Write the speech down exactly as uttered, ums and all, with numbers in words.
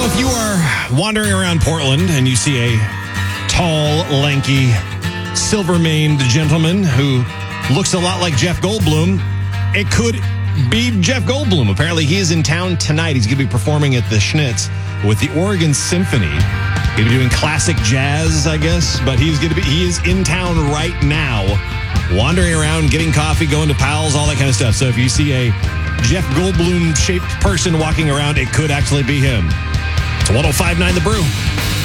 So if you are wandering around Portland and you see a tall, lanky, silver-maned gentleman who looks a lot like Jeff Goldblum, it could be Jeff Goldblum. Apparently, he is in town tonight. He's going to be performing at the Schnitz with the Oregon Symphony. He's going to be doing classic jazz, I guess, but he's going to be he is in town right now, wandering around, getting coffee, going to Powell's, all that kind of stuff. So if you see a Jeff Goldblum-shaped person walking around, it could actually be him. It's one oh five point nine The Brew.